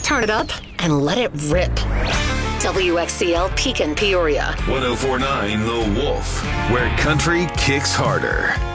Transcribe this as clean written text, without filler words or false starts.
turn it up, and let it rip. WXCL Pekin, Peoria. 1049 The Wolf, where country kicks harder.